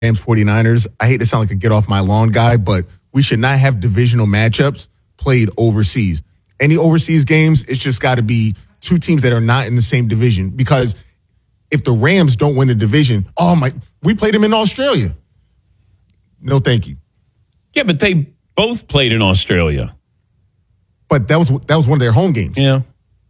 Rams 49ers. I hate to sound like a get off my lawn guy, but we should not have divisional matchups played overseas. Any overseas games, it's just got to be two teams that are not in the same division. Because if the Rams don't win the division, we played them in Australia. No, thank you. Yeah, but they both played in Australia. But that was one of their home games. Yeah.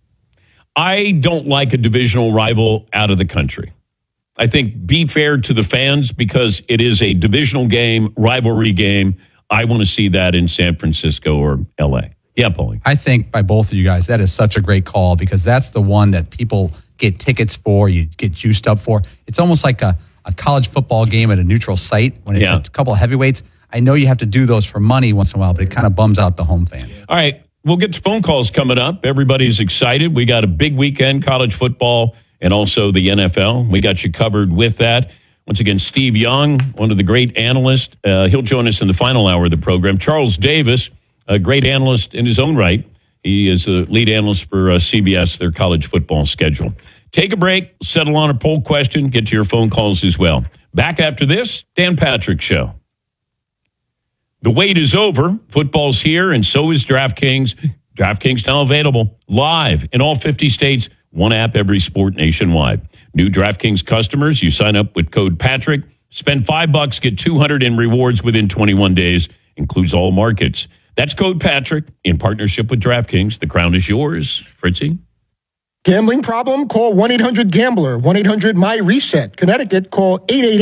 I don't like a divisional rival out of the country. I think be fair to the fans because it is a divisional game, rivalry game. I want to see that in San Francisco or L.A. Yeah, Paulie. I think by both of you guys, that is such a great call because that's the one that people get tickets for, you get juiced up for. It's almost like a college football game at a neutral site when it's a couple of heavyweights. I know you have to do those for money once in a while, but it kind of bums out the home fans. All right, we'll get to phone calls coming up. Everybody's excited. We got a big weekend, college football, and also the NFL. We got you covered with that. Once again, Steve Young, one of the great analysts. He'll join us in the final hour of the program. Charles Davis, a great analyst in his own right. He is the lead analyst for CBS, their college football schedule. Take a break, settle on a poll question, get to your phone calls as well. Back after this, Dan Patrick Show. The wait is over. Football's here, and so is DraftKings. DraftKings now available live in all 50 states. One app, every sport nationwide. New DraftKings customers, you sign up with code Patrick. Spend $5, get $200 in rewards within 21 days. Includes all markets. That's code Patrick in partnership with DraftKings. The crown is yours. Fritzy? Gambling problem? Call 1-800-GAMBLER. 1-800-MY-RESET. Connecticut, call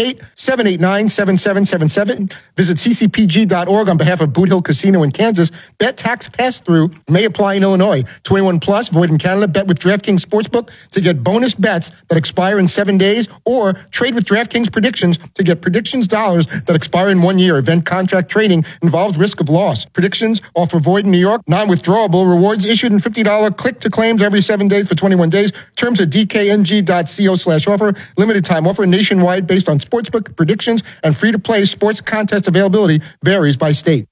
888-789-7777. Visit ccpg.org on behalf of Boot Hill Casino in Kansas. Bet tax pass-through may apply in Illinois. 21 plus, void in Canada. Bet with DraftKings Sportsbook to get bonus bets that expire in 7 days, or trade with DraftKings Predictions to get predictions dollars that expire in 1 year. Event contract trading involves risk of loss. Predictions offer void in New York. Non-withdrawable rewards issued in $50 click-to-claims every 7 days for 21 days. Terms at dkng.co/offer. Limited time offer nationwide based on sportsbook predictions and free-to-play sports contest availability varies by state.